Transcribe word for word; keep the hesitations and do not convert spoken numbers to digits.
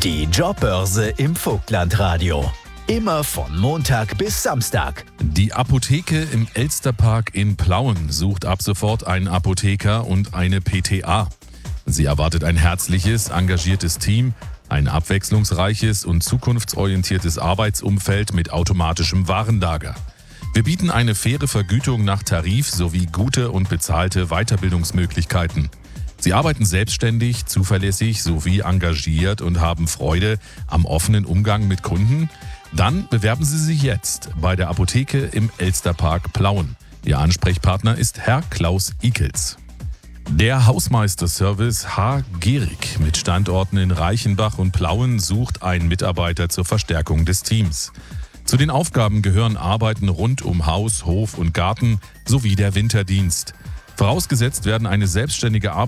Die Jobbörse im Vogtlandradio. Immer von Montag bis Samstag. Die Apotheke im Elsterpark in Plauen sucht ab sofort einen Apotheker und eine P T A. Sie erwartet ein herzliches, engagiertes Team, ein abwechslungsreiches und zukunftsorientiertes Arbeitsumfeld mit automatischem Warenlager. Wir bieten eine faire Vergütung nach Tarif sowie gute und bezahlte Weiterbildungsmöglichkeiten. Sie arbeiten selbstständig, zuverlässig sowie engagiert und haben Freude am offenen Umgang mit Kunden? Dann bewerben Sie sich jetzt bei der Apotheke im Elsterpark Plauen. Ihr Ansprechpartner ist Herr Klaus Ikels. Der Hausmeisterservice H. Gehrig mit Standorten in Reichenbach und Plauen sucht einen Mitarbeiter zur Verstärkung des Teams. Zu den Aufgaben gehören Arbeiten rund um Haus, Hof und Garten sowie der Winterdienst. Vorausgesetzt werden eine selbstständige Arbeit